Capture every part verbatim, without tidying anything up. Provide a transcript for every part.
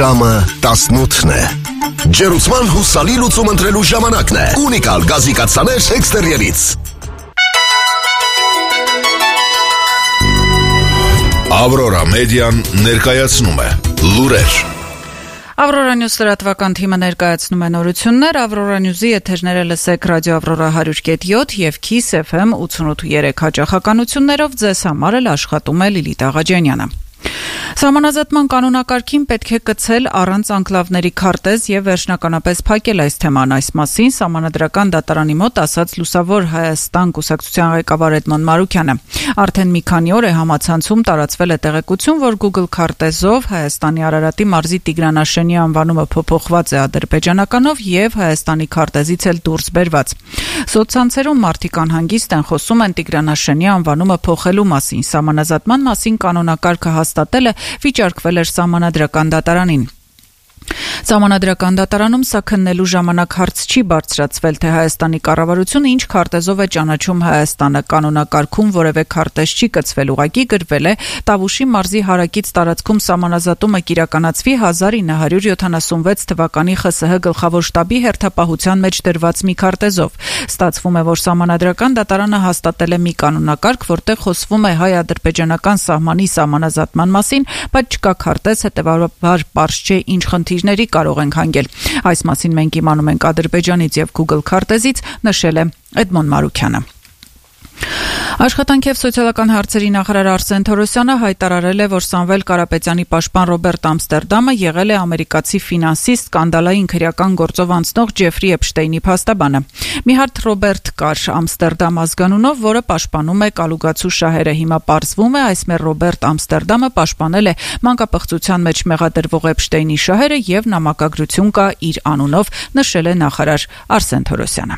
Ժամը տասնութն է։ Ջերուցման հուսալի լուծում ընտրելու ժամանակն է։ Ունիկալ գազի կաթսաներ էքստերիերից։ Ավրորա մեդիան ներկայացնում է լուրեր։ Ավրորա Նյուզ լրատվական թիմը ներկայացնում է նորություններ։ Ավրորա Նյուզի եթերները լսեք ռադիո Ավրորա հարյուր կետ յոթ եւ Kiss F M ութսունութ ու երեք հաճախականություններով։ Ձեզ համար էլ աշխատում է Լիլիթ Աղաջանյանը։ Սահմանազատման կանոնակարգին պետք է կցել առանց անկլավների քարտեզ եւ վերջնականապես փակել այս թեման։ Այս մասին Սահմանադրական դատարանի մոտ ասաց Լուսավոր Հայաստան կուսակցության ղեկավար Էդմոն Մարուքյանը։ Արդեն մի քանի օր է համացանցում տարածվել է տեղեկություն, որ Google քարտեզով Հայաստանի Արարատի մարզի Տիգրանաշենի անվանումը փոփոխված է ադրբեջանականով եւ Հայաստանի քարտեզից էլ դուրս բերված։ Սոցցանցերում մարդիկ անհանգիստ են, խոսում են Տիգրանաշենի անվանումը փոխելու մասին։ Սահմանազատման մասին կանոնակարգը հաստատելը վիճարկվել էր Սահմանադրական դատարանին։ Սահմանադրական դատարանում սա քննելու ժամանակ հարց չի բարձրացվել, թե Հայաստանի կառավարությունը ինչ քարտեզով է ճանաչում Հայաստանը։ Կանոնակարգում որևէ քարտեզ չի կցվել, ուղղակի գրվել է Տավուշի մարզի հարակից տարածքում սահմանազատումը կիրականացվի հազար ինը հարյուր յոթանասունվեց թվականի Խ С Հ գլխավոր շտաբի հերթապահության մեջ դրված մի քարտեզով։ Ստացվում է, որ Սահմանադրական դատարանը հաստատել է մի կանոնակարգ, որտեղ խոսվում է հայ-ադրբեջանական սահմանի սահմանազատման մասին, բայց չկա քարտեզ, հետևաբար պարզ չէ ինչ խնդիրների կարող ենք հանգել։ Այս մասին մենք իմանում ենք Ադրբեջանից եւ Google քարտեզից, նշել է Էդմոն Մարուքյանը։ Աշխատանքի և սոցիալական հարցերի նախարար Արսեն Թորոսյանը հայտարարել է, որ Սամվել Կարապետյանի պաշտպան Ռոբերտ Ամստերդամը եղել է ամերիկացի ֆինանսիստ սկանդալային քրեական գործով անցնող Ջեֆրի Էփշտեյնի փաստաբանը։ Մի հարթ Ռոբերտ կար Ամստերդամ ազգանունով, որը պաշտպանում է կալուգացու շահերը։ Հիմա պարզվում է, այս մեր Ռոբերտ Ամստերդամը պաշտպանել է մանկապղծության մեջ մեղադրվող Էփշտեյնի շահերը եւ նամակագրություն կա իր անունով, նշել է նախարար Արսեն Թորոսյանը։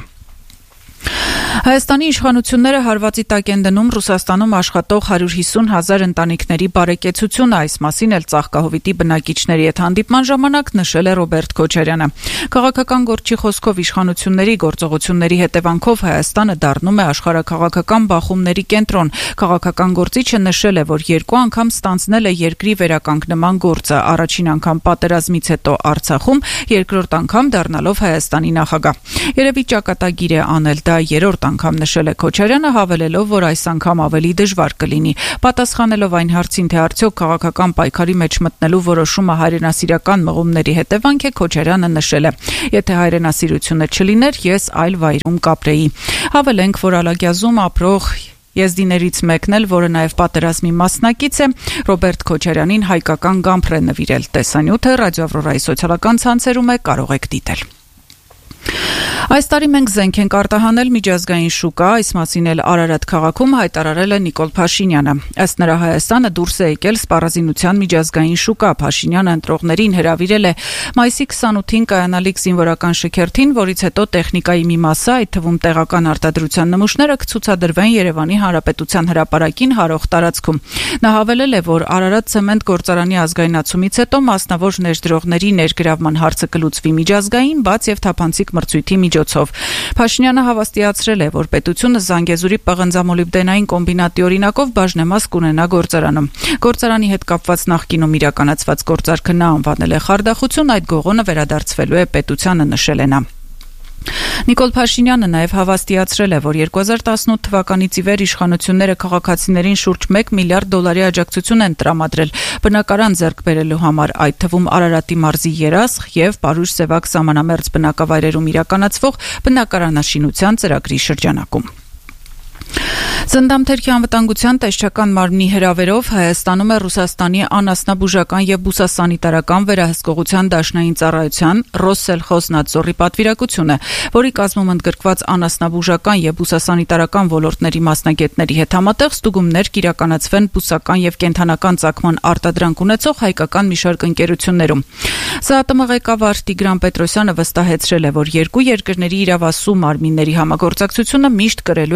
Հայաստանի իշխանությունները հարվածի տակ են դնում Ռուսաստանում աշխատող հարյուր հիսուն հազար ընտանիքների բարեկեցությունը։ Այս մասին էլ Ծաղկահովիտի բնակիչների հետ հանդիպման ժամանակ նշել է Ռոբերտ Քոչարյանը։ Քաղաքական գործչի խոսքով իշխանությունների գործողությունների հետևանքով Հայաստանը դառնում է աշխարհաքաղաքական բախումների կենտրոն։ Քաղաքական գործիչը նշել է, որ երկու անգամ ստանձնել է երկրի վերականգնման գործը, առաջին անգամ պատերազմից հետո Արցախում, երկրորդ անգամ դառնալով Հայաստանի նախագահ։ Երևի ճակատագիր է անել դա երրորդ անգամ, նշել է Քոչարյանը, հավելելով, որ այս անգամ ավելի դժվար կլինի։ Պատասխանելով այն հարցին, թե արդյոք քաղաքական պայքարի մեջ մտնելու որոշումը հայրենասիրական մղումների հետևանք է, Քոչարյանը նշել է. Եթե հայրենասիրությունը չլիներ, ես այլ վայրում կապրեի։ Հավելենք, որ Ալագյազում ապրող եզդիներից մեկն էլ, որը նաև պատերազմի մասնակից է, Ռոբերտ Քոչարյանին հայկական գամփր է նվիրել։ Տեսանյութը Ռադիո Ավրորայի սոցիալական ցանցերում է, կարող եք դիտել։ Այս տարի մենք զենք ենք արտահանել միջազգային շուկա, այս մասին էլ Արարատ քաղաքում հայտարարել է Նիկոլ Փաշինյանը։ Ըստ նրա Հայաստանը դուրս է եկել սպառազինության միջազգային շուկա։ Փաշինյանը ընտրողներին հրավիրել է մայիսի քսանութին կայանալիք զինվորական շքերթին, որից հետո տեխնիկայի մի մասը, այդ թվում տեղական արտադրության նմուշները կցուցադրվեն Երևանի Հանրապետության հրապարակին հարող տարածքում։ Նա հավելել է, որ Արարատ ցեմենտ գործարանի ազգայնացումից հետո մասնավոր ներդրողների ներգրավման հարցը կլուծվի միջազգային, բաց եւ թափանցիկ մրցույթի միջոցով։ Փաշինյանը հավաստիացրել է, որ պետությունը Զանգեզուրի պղնձամոլիբդենային կոմբինատի օրինակով բաժնեմաս կունենա գործարանում։ Գործարանի հետ կապված նախկինում իրականացված գործարքը նա անվանել է խարդախություն, այդ գողոնը վերադարձվելու է պետությանը, նշել է նա։ Նիկոլ Փաշինյանը նաև հավաստիացրել է, որ երկու հազար տասնութ թվականից ի վեր իշխանությունները քաղաքացիներին շուրջ մեկ միլիարդ դոլարի աջակցություն են տրամադրել բնակարան ձեռք բերելու համար, այդ թվում Արարատի մարզի Երասխ եւ Պարուշ-Սևակ սահմանամերձ բնակավայրերում իրականացվող բնակարանաշինության ծրագրի շրջանակում։ Ծննդամթերքի անվտանգության տեսչական մարմնի հրավերով Հայաստանում է Ռուսաստանի անասնաբուժական եւ բուսասանիտարական վերահսկողության դաշնային ծառայության Ռոսսելխոզնադզորի պատվիրակությունը, որի կազմում ընդգրկված անասնաբուժական եւ բուսասանիտարական ոլորտների մասնագետների հետ համատեղ ստուգումներ կիրականացվեն բուսական եւ կենդանական ծագման արտադրանք ունեցող հայկական մի շարք ընկերություններում։ ՍԱՏՄ ղեկավար Տիգրան Պետրոսյանը վստահեցրել է, որ երկու երկրների իրավասու մարմինների համագործակցությունը միշտ կրելու է կառուցողական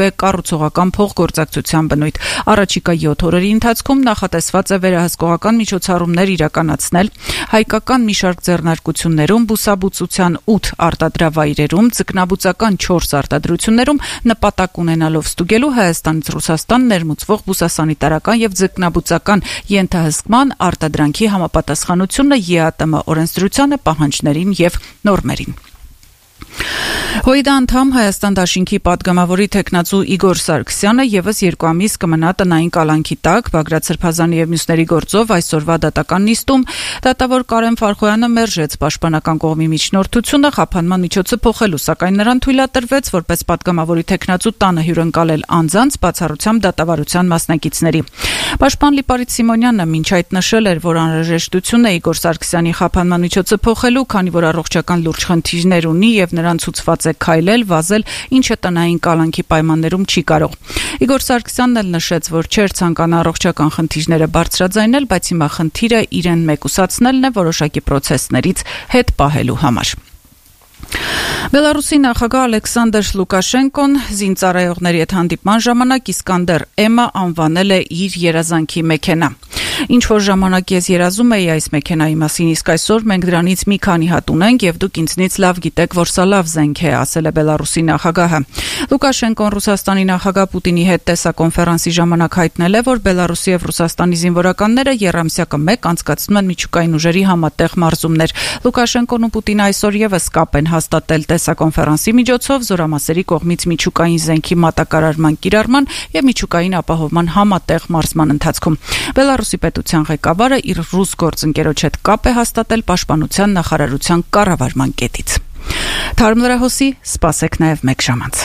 գործողական փոխգործակցության բնույթ։ Առաջիկա յոթ օրերի ընթացքում նախատեսված է վերահսկողական միջոցառումներ իրականացնել հայկական մի շարք ձեռնարկություններում, բուսաբուծության ութ արտադրավայրերում, ձկնաբուծական չորս արտադրություններում, նպատակ ունենալով ստուգելու Հայաստանից Ռուսաստան ներմուծվող բուսասանիտարական եւ ձկնաբուծական ենթահսկման արտադրանքի համապատասխանությունը ԵԱՏՄ օրենսդրությանը, պահանջներին եւ նորմերին։ ՀՅԴ անդամ Հայաստան դաշինքի պատգամավորի թեկնածու Իգոր Սարգսյանը եւս երկու ամիս կմնա տնային կալանքի տակ Բագրատ Սրբազանի եւ մյուսների գործով այսօրվա դատական նիստում դատավոր Կարեն Ֆարխոյանը մերժեց պաշտպանական կողմի միջնորդությունը խափանման միջոցը փոխելու, սակայն նրան թույլատրվեց որպես պատգամավորի թեկնածու տանը հյուրընկալել անձանց բացառությամբ դատավարության մասնակիցների։ Պաշտպան Լիպարիտ Սիմոնյանը մինչ այդ նշել էր, որ անհրաժեշտություն է Իգոր Սարգսյանի խափանման միջոցը փոխելու, քանի որ առողջական լուրջ խնդիրներ ունի եւ նրան ցուցված է քայլել, վազել, ինչը տնային կալանքի պայմաններում չի կարող։ Իգոր Սարգսյանն էլ նշեց, որ չէր ցանկանա առողջական խնդիրները բարձրաձայնել, բայց հիմա խնդիրը իրեն մեկուսացնելն է որոշակի պրոցեսներից հետ պահելու համար։ Բելարուսի նախագահ Ալեքսանդր Լուկաշենկոն զինծառայողների հետ հանդիպման ժամանակ Իսկանդեր Էմը անվանել է իր երազանքի մեքենա։ Ինչ որ ժամանակ ես երազում էի այս մեքենայի մասին, իսկ այսօր մենք դրանից մի քանի հատ ունենք եւ դուք ինձնից լավ գիտեք, որ սա լավ զենք է, ասել է Բելարուսի նախագահը։ Լուկաշենկոն Ռուսաստանի նախագահ Պուտինի հետ տեսակոնֆերանսի ժամանակ հայտնել է, որ Բելարուսի եւ Ռուսաստանի զինվորականները եռամսյակը մեկ անցկացնում են միջուկային ուժերի համատեղ մարզումներ։ Լուկաշենկոն ու Պուտինը այսօր եւս կապ են հաստատել տեսակոնֆերանսի միջոցով զորամասերի կողմից միջուկային զենքի մատակարարման կիրառման եւ միջուկային ապահովման համատեղ մարզման ընթացքում։ Բելարուսի պետության ղեկավարը իր ռուս գործընկերոջ հետ կապ է հաստատել պաշտպանության նախարարության կառավարման կետից։ Թարմ լրահոսի սպասեք նաեւ մեկ ժամանց։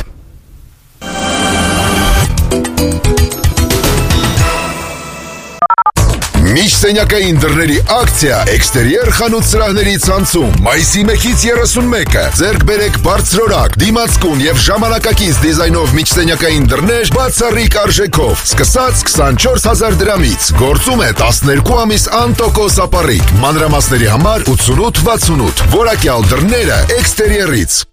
Միջսենյակային դռների ակցիա էքստերիեր խանութ սրահների ցանցում մայիսի մեկից երեսունմեկը ձեռք բերեք բարձրորակ, դիմացկուն եւ ժամանակակից դիզայնով միջսենյակային դռներ բացառիկ արժեքով, սկսած քսանչորս հազար դրամից, գործում է տասներկու ամիս անտոկոս ապառիկ, մանրամասների համար ութսունութ վաթսունութ, որակյալ դռները էքստերիերից։